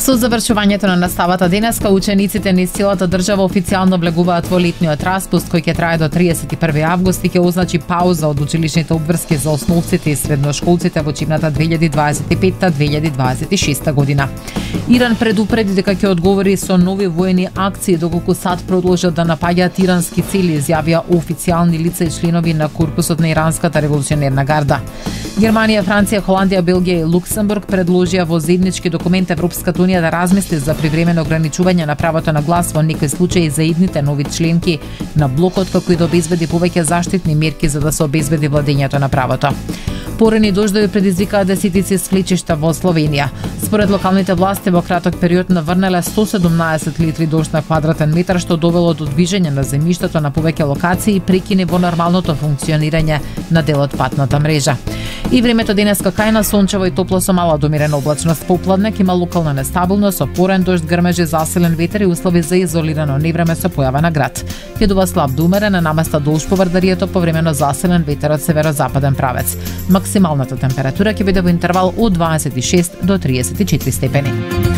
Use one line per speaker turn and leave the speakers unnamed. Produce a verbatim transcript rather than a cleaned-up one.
Со завршувањето на наставата денеска, учениците низ целата држава официјално влегуваат во летниот распуст кој ќе трае до триесет и први август и ќе означи пауза од училишните обврски за основците и средношколците во учебната две илјади дваесет и петта две илјади дваесет и шеста година. Иран предупреди дека ќе одговори со нови воени акции доколку САД продолжат да напаѓаат ирански цели, изјавија официјални лица и членови на корпусот на иранската револуционерна гарда. Германија, Франција, Холандија, Белгија и Луксембург предложија во заеднички документ Европската унија да размисли за привремено ограничување на правото на глас во некои случаи за идните нови членки на блокот, како и да обезбеди повеќе заштитни мерки за да се обезбеди владењето на правото. Порани дождови предизвикаа десетици свлечишта во Словенија. Според локалните власти во краток период наврнале сто седумнаесет литри дожд на квадратен метар, што довело до движење на земјиштето на повеќе локации и прекини во нормалното функционирање на дел од патната мрежа. И времето денеска кај нас сончево и топло со мала до умерена облачност. Попладнек има локална нестабилност со порен дожд, грмежи, засилен ветер и услови за изолирано невреме со појава на град. Ќе дува слаб до умерен на наместа дожд по Вардарието, повремено засилен ветер од северозападен правец. Максималната температура ќе биде во интервал од дваесет и шест до триесет и четири степени.